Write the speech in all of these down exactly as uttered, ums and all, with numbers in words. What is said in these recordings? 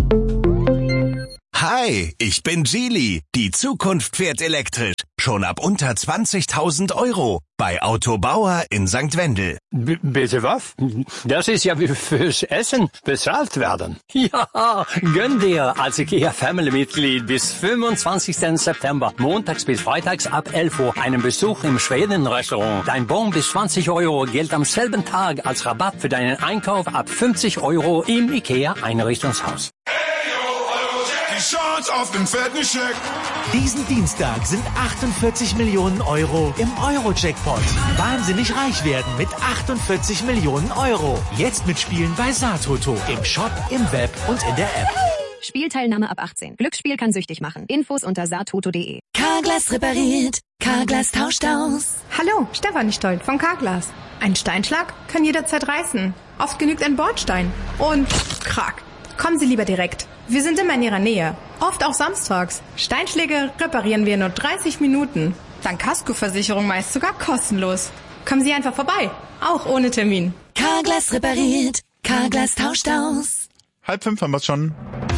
Hi, ich bin Geely. Die Zukunft fährt elektrisch. Schon ab unter zwanzigtausend Euro. Bei Autobauer in Sankt Wendel. B- bitte was? Das ist ja wie fürs Essen bezahlt werden. Ja, gönn dir als IKEA Family-Mitglied bis fünfundzwanzigsten September, montags bis freitags ab elf Uhr, einen Besuch im Schweden-Restaurant. Dein Bon bis zwanzig Euro gilt am selben Tag als Rabatt für deinen Einkauf ab fünfzig Euro im IKEA Einrichtungshaus. Die Chance auf den fetten Scheck. Diesen Dienstag sind achtundvierzig Millionen Euro im Euro-Jackpot. Wahnsinnig reich werden mit achtundvierzig Millionen Euro. Jetzt mitspielen bei Satoto. Im Shop, im Web und in der App. Spielteilnahme ab achtzehn. Glücksspiel kann süchtig machen. Infos unter satoto punkt de. Carglass repariert. Carglass tauscht aus. Hallo, Stefanie Stolt von Carglass. Ein Steinschlag kann jederzeit reißen. Oft genügt ein Bordstein. Und krack. Kommen Sie lieber direkt. Wir sind immer in Ihrer Nähe. Oft auch samstags. Steinschläge reparieren wir in nur dreißig Minuten. Dank Kaskoversicherung meist sogar kostenlos. Kommen Sie einfach vorbei. Auch ohne Termin. Carglass repariert. Carglass tauscht aus. Halb fünf haben wir schon.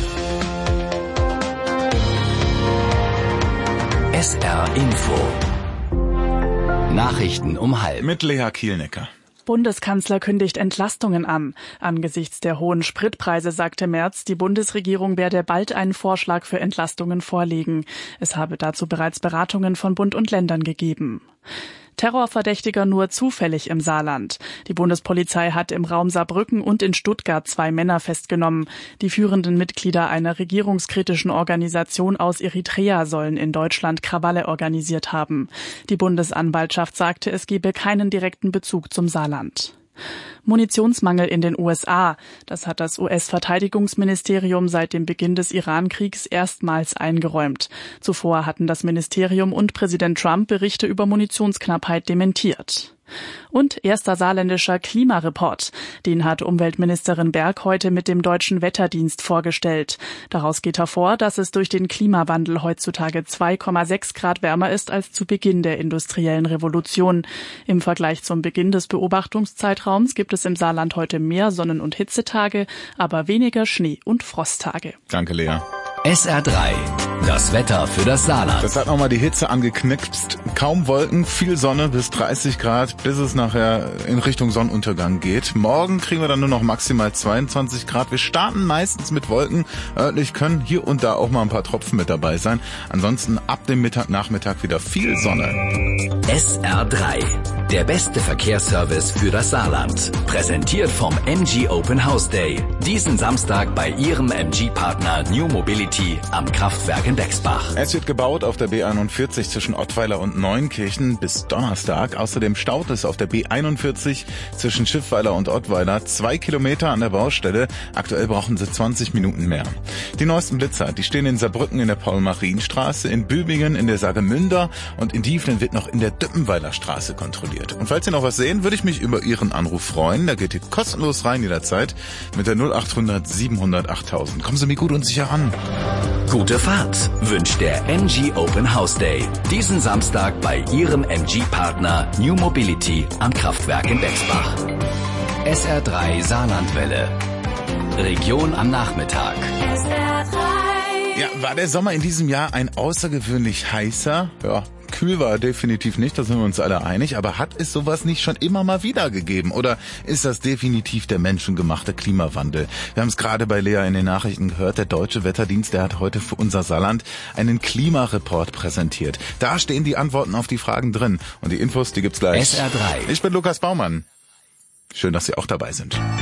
S R Info. Nachrichten um halb. Mit Lea Kielnecker. Bundeskanzler kündigt Entlastungen an. Angesichts der hohen Spritpreise sagte Merz, die Bundesregierung werde bald einen Vorschlag für Entlastungen vorlegen. Es habe dazu bereits Beratungen von Bund und Ländern gegeben. Terrorverdächtiger nur zufällig im Saarland. Die Bundespolizei hat im Raum Saarbrücken und in Stuttgart zwei Männer festgenommen. Die führenden Mitglieder einer regierungskritischen Organisation aus Eritrea sollen in Deutschland Krawalle organisiert haben. Die Bundesanwaltschaft sagte, es gebe keinen direkten Bezug zum Saarland. Munitionsmangel in den U S A. Das hat das U S-Verteidigungsministerium seit dem Beginn des Iran-Kriegs erstmals eingeräumt. Zuvor hatten das Ministerium und Präsident Trump Berichte über Munitionsknappheit dementiert. Und erster saarländischer Klimareport. Den hat Umweltministerin Berg heute mit dem Deutschen Wetterdienst vorgestellt. Daraus geht hervor, dass es durch den Klimawandel heutzutage zwei Komma sechs Grad wärmer ist als zu Beginn der industriellen Revolution. Im Vergleich zum Beginn des Beobachtungszeitraums gibt es im Saarland heute mehr Sonnen- und Hitzetage, aber weniger Schnee- und Frosttage. Danke, Lea. S R drei. Das Wetter für das Saarland. Das hat nochmal die Hitze angeknipst. Kaum Wolken, viel Sonne bis dreißig Grad, bis es nachher in Richtung Sonnenuntergang geht. Morgen kriegen wir dann nur noch maximal zweiundzwanzig Grad. Wir starten meistens mit Wolken. Örtlich können hier und da auch mal ein paar Tropfen mit dabei sein. Ansonsten ab dem Mittag, Nachmittag wieder viel Sonne. S R drei. Der beste Verkehrsservice für das Saarland. Präsentiert vom M G Open House Day. Diesen Samstag bei Ihrem M G-Partner New Mobility am Kraftwerk in Bexbach. Es wird gebaut auf der B einundvierzig zwischen Ottweiler und Neunkirchen bis Donnerstag. Außerdem staut es auf der B einundvierzig zwischen Schiffweiler und Ottweiler. Zwei Kilometer an der Baustelle. Aktuell brauchen sie zwanzig Minuten mehr. Die neuesten Blitzer, die stehen in Saarbrücken in der Paul-Marien-Straße, in Bübingen in der Sagemünder und in Dieflen wird noch in der Düppenweiler Straße kontrolliert. Und falls Sie noch was sehen, würde ich mich über Ihren Anruf freuen. Da geht ihr kostenlos rein jederzeit mit der null achthundert siebenhundert achttausend. Kommen Sie mir gut und sicher an. Gute Fahrt wünscht der M G Open House Day. Diesen Samstag bei Ihrem M G-Partner New Mobility am Kraftwerk in Bexbach. S R drei Saarlandwelle. Region am Nachmittag. S R drei. Ja, war der Sommer in diesem Jahr ein außergewöhnlich heißer? Ja, kühl war er definitiv nicht, da sind wir uns alle einig. Aber hat es sowas nicht schon immer mal wieder gegeben? Oder ist das definitiv der menschengemachte Klimawandel? Wir haben es gerade bei Lea in den Nachrichten gehört. Der Deutsche Wetterdienst, der hat heute für unser Saarland einen Klimareport präsentiert. Da stehen die Antworten auf die Fragen drin. Und die Infos, die gibt's gleich. S R drei. Ich bin Lukas Baumann. Schön, dass Sie auch dabei sind.